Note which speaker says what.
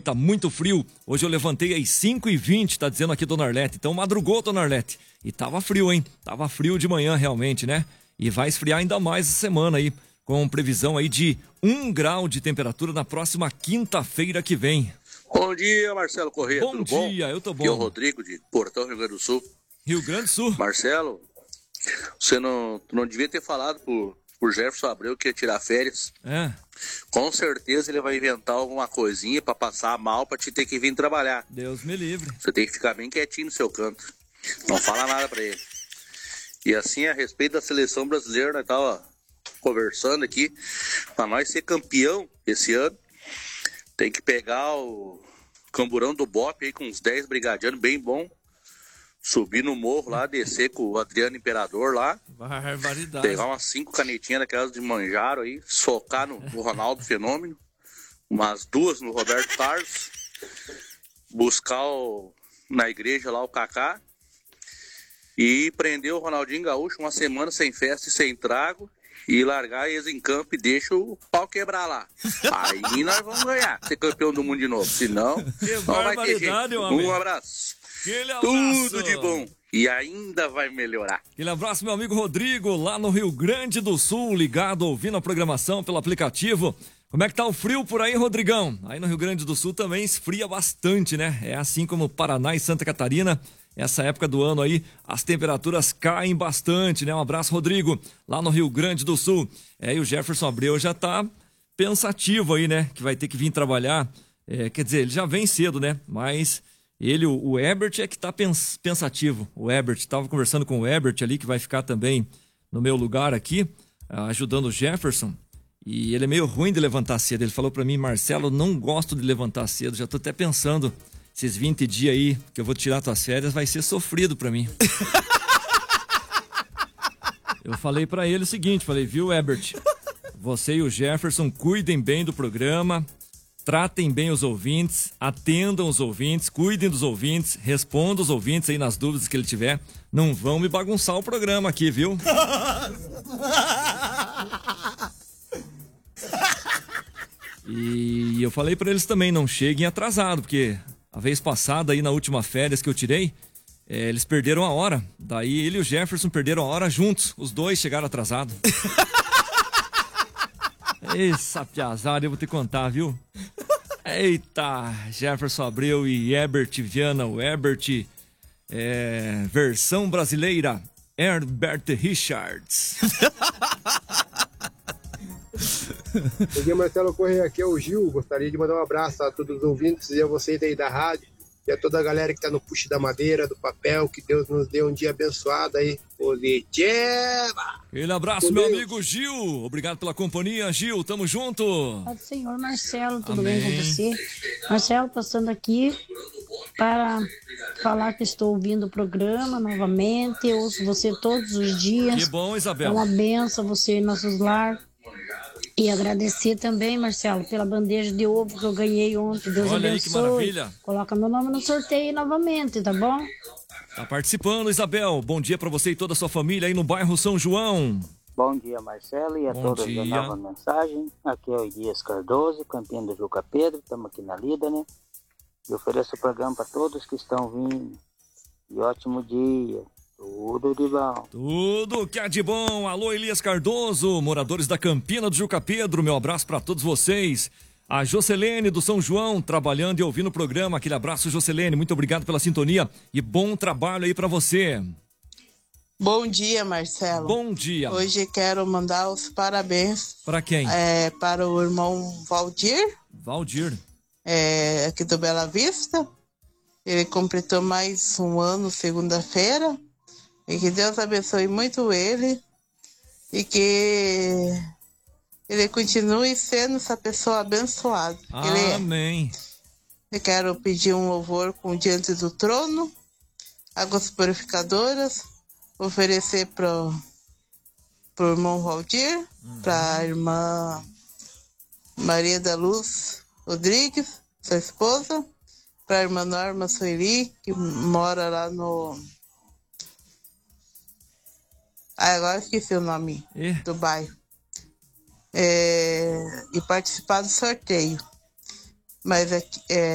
Speaker 1: tá muito frio. Hoje eu levantei às 5h20, tá dizendo aqui Dona Arlete. Então madrugou, Dona Arlete. E tava frio, hein? Tava frio de manhã realmente, né? E vai esfriar ainda mais essa semana aí, com previsão aí de 1 grau de temperatura na próxima quinta-feira que vem.
Speaker 2: Bom dia, Marcelo Corrêa, tudo bom?
Speaker 1: Bom dia, eu tô bom.
Speaker 2: Aqui é o Rodrigo, de Portão, Rio Grande do Sul.
Speaker 1: Rio Grande do Sul.
Speaker 2: Marcelo, você não devia ter falado por Jefferson Abreu que ia tirar férias. Com certeza ele vai inventar alguma coisinha pra passar mal, pra te ter que vir trabalhar.
Speaker 1: Deus me livre.
Speaker 2: Você tem que ficar bem quietinho no seu canto. Não fala nada pra ele. E assim, a respeito da seleção brasileira, nós tava conversando aqui, pra nós ser campeão esse ano, tem que pegar o camburão do Bop aí com uns 10 brigadianos bem bom, subir no morro lá, descer com o Adriano Imperador lá,
Speaker 1: barbaridade.
Speaker 2: pegar umas 5 canetinhas daquelas de Manjaro aí, socar no Ronaldo Fenômeno, umas 2 no Roberto Carlos, buscar na igreja lá o Kaká e prender o Ronaldinho Gaúcho uma semana sem festa e sem trago e largar eles em campo e deixa o pau quebrar lá. Aí nós vamos ganhar, ser campeão do mundo de novo. Senão, não vai ter jeito. Um abraço. Tudo de bom. E ainda vai melhorar.
Speaker 1: Aquele abraço, meu amigo Rodrigo, lá no Rio Grande do Sul, ligado, ouvindo a programação pelo aplicativo. Como é que tá o frio por aí, Rodrigão? Aí no Rio Grande do Sul também esfria bastante, né? É assim como Paraná e Santa Catarina. Essa época do ano aí, as temperaturas caem bastante, né? Um abraço, Rodrigo, lá no Rio Grande do Sul. E o Jefferson Abreu já tá pensativo aí, né? Que vai ter que vir trabalhar. Quer dizer, ele já vem cedo, né? Mas ele, o Ebert, é que tá pensativo. O Ebert, tava conversando com o Ebert ali, que vai ficar também no meu lugar aqui, ajudando o Jefferson. E ele é meio ruim de levantar cedo. Ele falou pra mim, Marcelo, não gosto de levantar cedo. Já tô até pensando, esses 20 dias aí que eu vou tirar tuas férias, vai ser sofrido pra mim. Eu falei pra ele o seguinte, viu, Ebert? Você e o Jefferson cuidem bem do programa, tratem bem os ouvintes, atendam os ouvintes, cuidem dos ouvintes, respondam os ouvintes aí nas dúvidas que ele tiver. Não vão me bagunçar o programa aqui, viu? E eu falei pra eles também, não cheguem atrasado, porque a vez passada aí na última férias que eu tirei, eles perderam a hora. Daí ele e o Jefferson perderam a hora juntos, os dois chegaram atrasados. Essa piazada eu vou te contar, viu? Eita, Jefferson Abreu e Herbert Viana, o Herbert versão brasileira, Herbert Richards.
Speaker 3: Bom dia, Marcelo Corrêa, aqui é o Gil. Gostaria de mandar um abraço a todos os ouvintes e a vocês aí da rádio e a toda a galera que tá no puxe da madeira, do papel. Que Deus nos dê um dia abençoado aí. Positiva!
Speaker 1: Aquele abraço, meu amigo Gil. Obrigado pela companhia, Gil. Tamo junto.
Speaker 4: Paz do Senhor, Marcelo, tudo
Speaker 1: Amém.
Speaker 4: bem com você? Marcelo, passando aqui para falar que estou ouvindo o programa novamente. Eu ouço você todos os dias.
Speaker 1: Que bom, Isabel.
Speaker 4: É uma benção você em nossos lar. E agradecer também, Marcelo, pela bandeja de ovo que eu ganhei ontem. Deus
Speaker 1: Olha
Speaker 4: abençoe.
Speaker 1: aí que maravilha.
Speaker 4: Coloca meu nome no sorteio novamente, tá bom?
Speaker 1: Tá participando, Isabel. Bom dia pra você e toda a sua família aí no bairro São João.
Speaker 5: Bom dia, Marcelo, e a todos da Nova Mensagem. Aqui é o Elias Cardoso, campeão do Juca Pedro. Estamos aqui na lida, né? E ofereço o programa para todos que estão vindo. E ótimo dia. Tudo de bom.
Speaker 1: Tudo que é de bom. Alô, Elias Cardoso, moradores da Campina do Juca Pedro. Meu abraço pra todos vocês. A Jocelene do São João, trabalhando e ouvindo o programa. Aquele abraço, Jocelene. Muito obrigado pela sintonia e bom trabalho aí pra você.
Speaker 6: Bom dia, Marcelo.
Speaker 1: Bom dia.
Speaker 6: Hoje quero mandar os parabéns.
Speaker 1: Para quem?
Speaker 6: Para o irmão Valdir.
Speaker 1: Valdir.
Speaker 6: Aqui do Bela Vista. Ele completou mais um ano, segunda-feira. E que Deus abençoe muito ele. E que ele continue sendo essa pessoa abençoada.
Speaker 1: Amém.
Speaker 6: Eu quero pedir um louvor com Diante do Trono. Águas purificadoras. Oferecer pro irmão Valdir, pra irmã Maria da Luz Rodrigues, sua esposa, pra irmã Norma Sueli, que mora lá no... agora esqueci o nome do bairro. E participar do sorteio. Mas